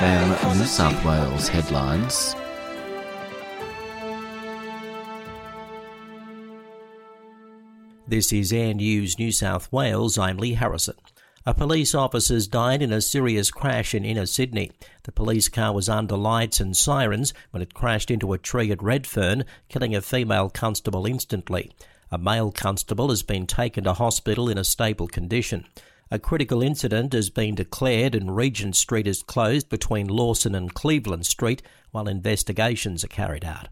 FM New South Wales headlines. This is Air News New South Wales. I'm Lee Harrison. A police officer's died in a serious crash in inner Sydney. The police car was under lights and sirens when it crashed into a tree at Redfern, killing a female constable instantly. A male constable has been taken to hospital in a stable condition. A critical incident has been declared and Regent Street is closed between Lawson and Cleveland Street while investigations are carried out.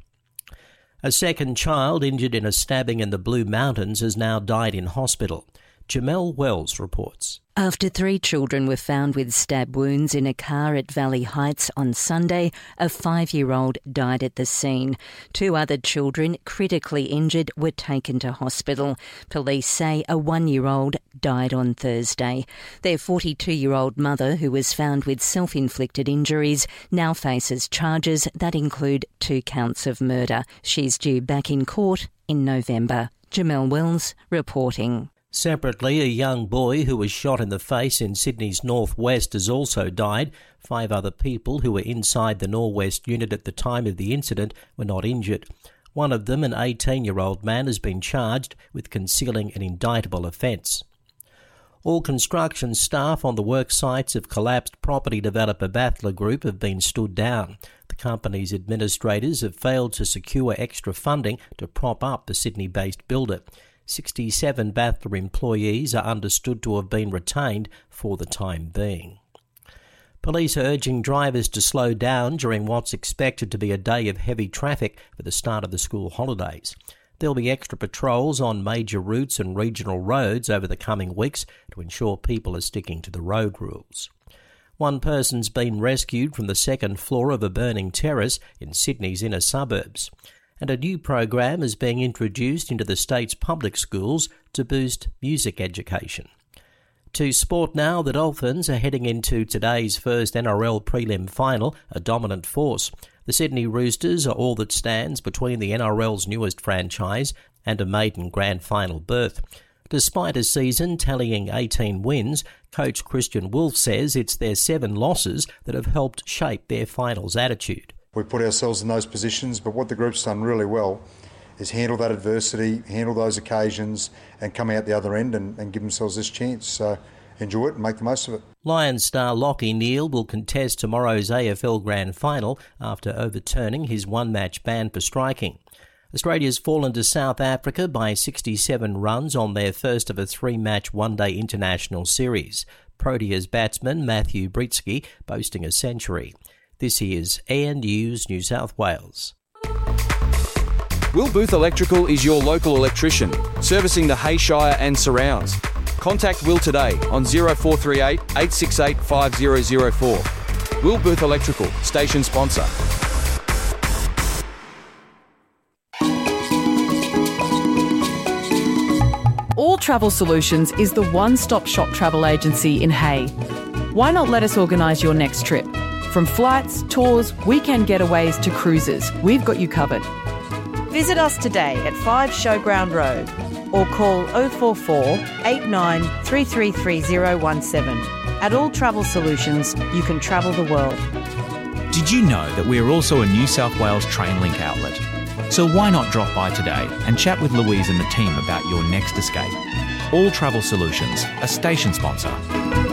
A second child injured in a stabbing in the Blue Mountains has now died in hospital. Jamelle Wells reports. After 3 children were found with stab wounds in a car at Valley Heights on Sunday, a 5-year-old died at the scene. 2 other children, critically injured, were taken to hospital. Police say a 1-year-old died on Thursday. Their 42-year-old mother, who was found with self-inflicted injuries, now faces charges that include 2 counts of murder. She's due back in court in November. Jamelle Wells reporting. Separately, a young boy who was shot in the face in Sydney's northwest has also died. 5 other people who were inside the Norwest unit at the time of the incident were not injured. One of them, an 18-year-old man, has been charged with concealing an indictable offence. All construction staff on the work sites of collapsed property developer Battler Group have been stood down. The company's administrators have failed to secure extra funding to prop up the Sydney-based builder. 67 Battler employees are understood to have been retained for the time being. Police are urging drivers to slow down during what's expected to be a day of heavy traffic for the start of the school holidays. There'll be extra patrols on major routes and regional roads over the coming weeks to ensure people are sticking to the road rules. One person's been rescued from the second floor of a burning terrace in Sydney's inner suburbs. And a new program is being introduced into the state's public schools to boost music education. To sport now, the Dolphins are heading into today's first NRL prelim final, a dominant force. The Sydney Roosters are all that stands between the NRL's newest franchise and a maiden grand final berth. Despite a season tallying 18 wins, coach Christian Wolf says it's their 7 losses that have helped shape their finals attitude. We put ourselves in those positions, but what the group's done really well is handle that adversity, handle those occasions and come out the other end and give themselves this chance. So enjoy it and make the most of it. Lions star Lachie Neale will contest tomorrow's AFL Grand Final after overturning his 1-match ban for striking. Australia's fallen to South Africa by 67 runs on their first of a 3-match one-day international series. Proteas batsman Matthew Britsky boasting a century. This is Air News New South Wales. Will Booth Electrical is your local electrician, servicing the Hayshire and surrounds. Contact Will today on 0438 868 5004. Will Booth Electrical, station sponsor. All Travel Solutions is the one-stop shop travel agency in Hay. Why not let us organise your next trip? From flights, tours, weekend getaways to cruises, we've got you covered. Visit us today at 5 Showground Road or call 044 89 333017. At All Travel Solutions, you can travel the world. Did you know that we are also a New South Wales Trainlink outlet? So why not drop by today and chat with Louise and the team about your next escape? All Travel Solutions, a station sponsor.